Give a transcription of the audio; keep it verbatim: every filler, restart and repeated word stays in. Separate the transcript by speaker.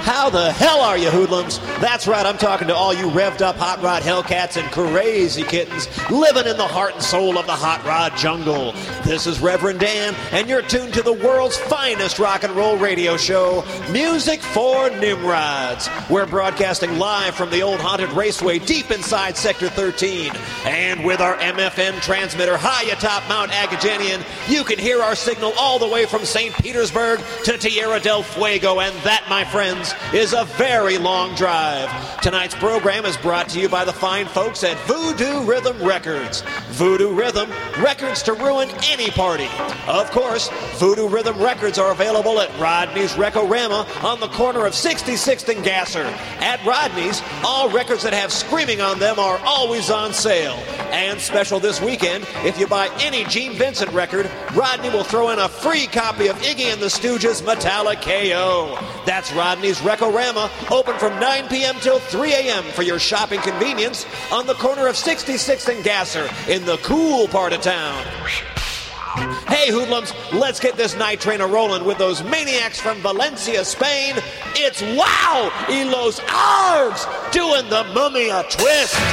Speaker 1: How the hell are you, hoodlums? That's right, I'm talking to all you revved up hot rod hellcats and crazy kittens living in the heart and soul of the hot rod jungle. This is Reverend Dan, and you're tuned to the world's finest rock and roll radio show, Music for Nimrods. We're broadcasting live from the old haunted raceway deep inside Sector thirteen. And with our M F N transmitter high atop Mount Agaganian, you can hear our signal all the way from Saint Petersburg to Tierra del Fuego, and that, my friends, is a very long drive. Tonight's program is brought to you by the fine folks at Voodoo Rhythm Records. Voodoo Rhythm, records to ruin any party. Of course, Voodoo Rhythm Records are available at Rodney's Recorama on the corner of sixty-sixth and Gasser. At Rodney's, all records that have screaming on them are always on sale. And special this weekend, if you buy any Gene Vincent record, Rodney will throw in a free copy of Iggy and the Stooges' Metallic K O. That's Rodney's Recorama, open from nine p.m. till three a.m. for your shopping convenience on the corner of sixty-sixth and Gasser in the cool part of town. Hey, hoodlums, let's get this night train a-rolling with those maniacs from Valencia, Spain. It's Wow! Y Los Args doing the Mummy a twist.